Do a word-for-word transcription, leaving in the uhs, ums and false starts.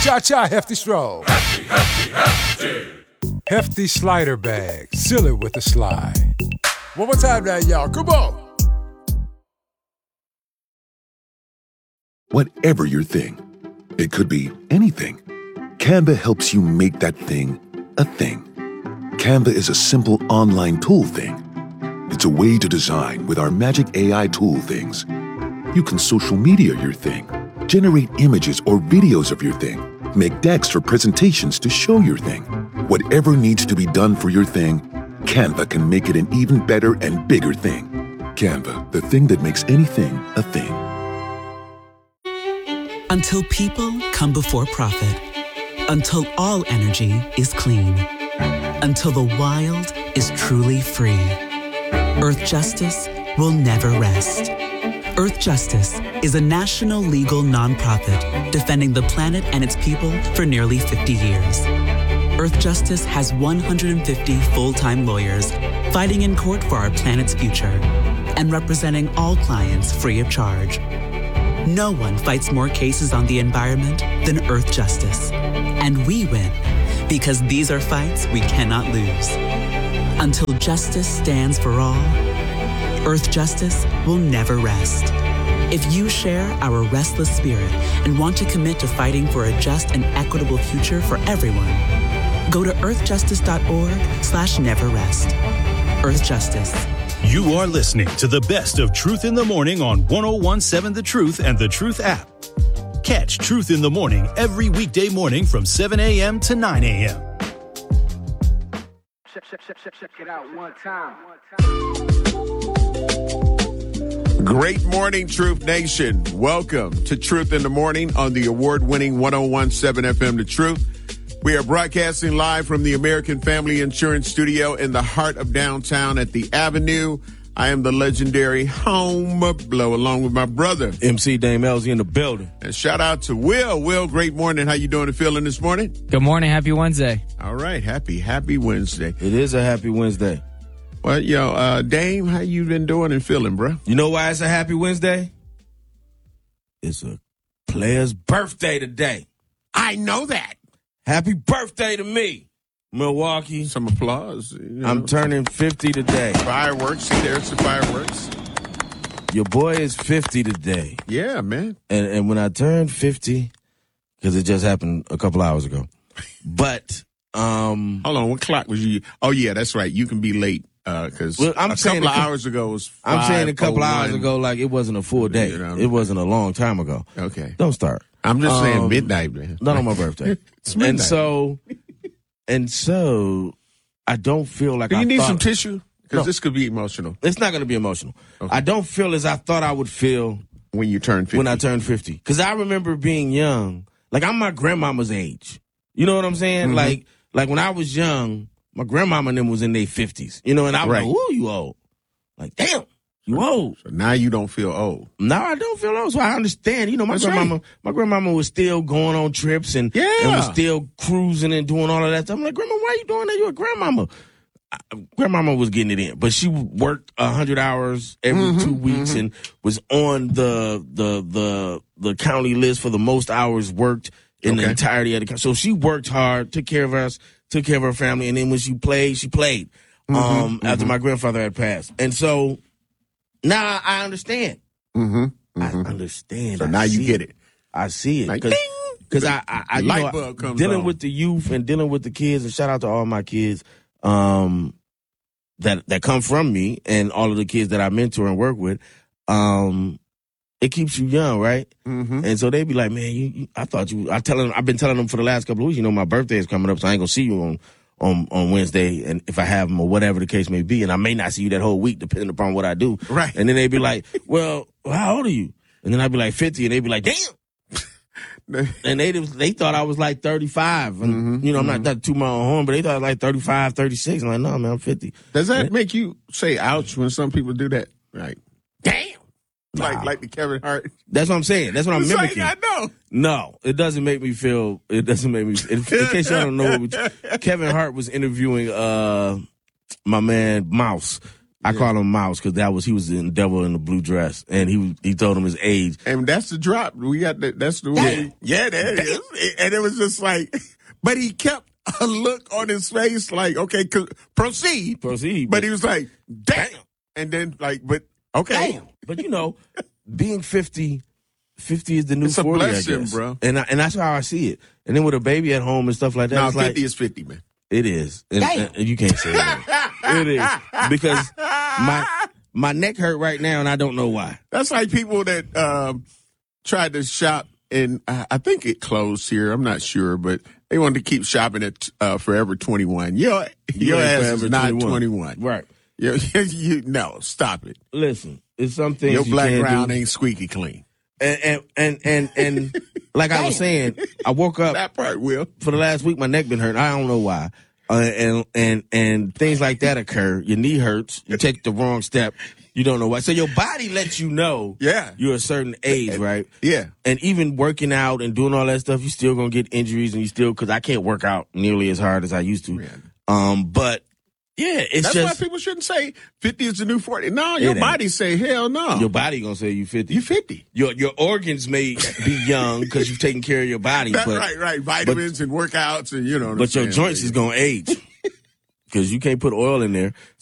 Cha-cha hefty stroll. Hefty, hefty, hefty. Hefty slider bag. Seal it with a slide. One more time now, y'all. Come on. Whatever your thing, it could be anything. Canva helps you make that thing a thing. Canva is a simple online tool thing. It's a way to design with our magic A I tool things. You can social media your thing, generate images or videos of your thing, make decks for presentations to show your thing. Whatever needs to be done for your thing, Canva can make it an even better and bigger thing. Canva, the thing that makes anything a thing. Until people come before profit. Until all energy is clean. Until the wild is truly free. Earth Justice will never rest. Earth Justice is a national legal nonprofit defending the planet and its people for nearly fifty years. Earth Justice has one hundred fifty full-time lawyers fighting in court for our planet's future and representing all clients free of charge. No one fights more cases on the environment than Earth Justice. And we win because these are fights we cannot lose. Until justice stands for all, Earth Justice will never rest. If you share our restless spirit and want to commit to fighting for a just and equitable future for everyone, go to earthjustice.org slash never rest. Earth Justice. You are listening to the best of Truth in the Morning on one oh one point seven The Truth and The Truth app. Catch Truth in the Morning every weekday morning from seven a.m. to nine a.m. Check, check, check, check, check it out one time. Great morning, Truth Nation. Welcome to Truth in the Morning on the award-winning one oh one point seven F M The Truth. We are broadcasting live from the American Family Insurance Studio in the heart of downtown at the Avenue. I am the legendary Home Blow, along with my brother, M C Dame Elzy, in the building. And shout out to Will. Will, great morning. How you doing and feeling this morning? Good morning. Happy Wednesday. All right. Happy, happy Wednesday. It is a happy Wednesday. Well, yo, uh, Dame, how you been doing and feeling, bro? You know why it's a happy Wednesday? It's a player's birthday today. I know that. Happy birthday to me, Milwaukee. Some applause. You know. I'm turning fifty today. Fireworks. See, there's the fireworks. Your boy is fifty today. Yeah, man. And and when I turned fifty, because it just happened a couple hours ago. But, um. Hold on, what clock was you? Oh, yeah, that's right. You can be late. Because uh, well, a couple of hours ago was I'm saying a couple of hours ago, like it wasn't a full day. You know, it wasn't a long time ago. Okay. Don't start. I'm just um, saying midnight, man. Not on my birthday. It's midnight. And so, and so, I don't feel like Do you I need thought, some tissue? Because no, this could be emotional. It's not going to be emotional. Okay. I don't feel as I thought I would feel when you turn fifty. When I turned fifty. Because I remember being young. Like, I'm my grandmama's age. You know what I'm saying? Mm-hmm. Like, like when I was young, my grandmama and them was in their fifties. You know, and I was right. like, ooh, you old. Like, damn. You old. So now you don't feel old. Now I don't feel old. So I understand. You know, my That's grandmama, right. my grandmama was still going on trips and, yeah. and was still cruising and doing all of that stuff. I'm like, Grandma, why are you doing that? You're a grandmama. I, grandmama was getting it in, but she worked a hundred hours every mm-hmm, two weeks mm-hmm. and was on the the the the county list for the most hours worked in okay. the entirety of the county. So she worked hard, took care of us, took care of her family, and then when she played, she played. Mm-hmm, um, mm-hmm. After my grandfather had passed, and so. Now I understand. Mm-hmm, mm-hmm. I understand. So I now you get it. it. I see it. Like, Because I, I, I you light know, bulb comes dealing on. with the youth and dealing with the kids, and shout out to all my kids um, that that come from me and all of the kids that I mentor and work with. Um, it keeps you young, right? Mm-hmm. And so they be like, man, you, you, I thought you. I telling them, I've been telling them for the last couple of weeks. You know, my birthday is coming up, so I ain't gonna see you on. On, on Wednesday, and if I have them or whatever the case may be, and I may not see you that whole week depending upon what I do. Right. And then they be like, well, how old are you? And then I'd be like fifty, and they'd be like, damn. And they they thought I was like thirty-five. And, mm-hmm, you know, I'm mm-hmm. not that too my own horn, but they thought I was like thirty-five, thirty-six. I'm like, no, man, I'm fifty. Does that and, make you say ouch when some people do that? Like, damn. Nah. Like like the Kevin Hart. That's what I'm saying. That's what I'm it's mimicking. Like, I know. No, it doesn't make me feel. It doesn't make me. In, in case y'all don't know, what we, Kevin Hart was interviewing uh my man Mouse I call him Mouse because that was he was in Devil in the Blue Dress, and he he told him his age. And that's the drop. We got the, that's the way. Yeah, there it is. And it was just like, but he kept a look on his face like, okay, co- proceed. Proceed. But, But he was like, damn. And then like, but okay. Damn. But you know, being fifty, fifty is the new It's a forty, blessing, I guess. bro. And I, and that's how I see it. And then with a baby at home and stuff like that, Now it's fifty like, is fifty, man. it is. And, and you can't say that. It is. Because my my neck hurt right now, and I don't know why. That's like people that um, tried to shop, and uh, I think it closed here. I'm not sure, but they wanted to keep shopping at uh, Forever twenty-one. Your, You your ain't ass Forever is not twenty-one. twenty-one. Right. You, you, no, stop it. Listen, it's some things Your you black can't ground do. ain't squeaky clean. And and and and, and like I was saying, I woke up That part will. for the last week. My neck been hurting. I don't know why. Uh, and and and things like that occur. Your knee hurts. You take the wrong step. You don't know why. So your body lets you know. Yeah. You're a certain age, right? Yeah. And even working out and doing all that stuff, you still gonna get injuries, and you still because I can't work out nearly as hard as I used to. Um, but yeah, it's That's just why people shouldn't say fifty is the new forty. No, your ain't. body say hell no. your body gonna say you fifty. You fifty. Your your organs may be young because you've taken care of your body, That, but right, right. Vitamins and workouts and you know. What but I'm your saying. joints is gonna age because you can't put oil in there.